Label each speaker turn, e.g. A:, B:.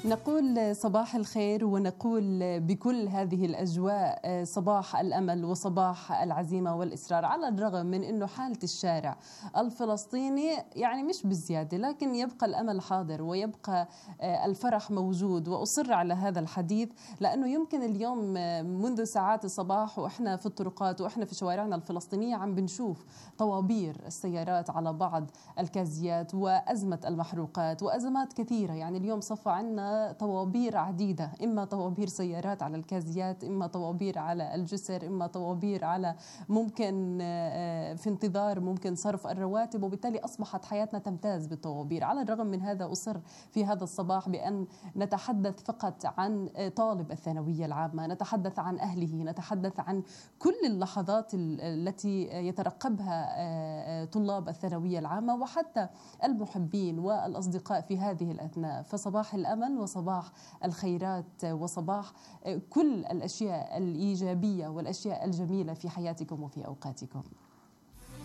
A: نقول صباح الخير، ونقول بكل هذه الأجواء صباح الأمل وصباح العزيمة والإصرار، على الرغم من أنه حالة الشارع الفلسطيني يعني مش بزيادة، لكن يبقى الأمل حاضر ويبقى الفرح موجود. وأصر على هذا الحديث لأنه يمكن اليوم منذ ساعات الصباح وإحنا في الطرقات وإحنا في شوارعنا الفلسطينية عم بنشوف طوابير السيارات على بعض الكازيات وأزمة المحروقات وأزمات كثيرة. يعني اليوم صفى عنا طوابير عديدة، إما طوابير سيارات على الكازيات، إما طوابير على الجسر، إما طوابير على ممكن في انتظار ممكن صرف الرواتب، وبالتالي أصبحت حياتنا تمتاز بالطوابير. على الرغم من هذا أصر في هذا الصباح بأن نتحدث فقط عن طالب الثانوية العامة، نتحدث عن أهله، نتحدث عن كل اللحظات التي يترقبها طلاب الثانوية العامة وحتى المحبين والأصدقاء في هذه الأثناء. فصباح الأمل وصباح الخيرات وصباح كل الأشياء الإيجابية والأشياء الجميلة في حياتكم وفي أوقاتكم.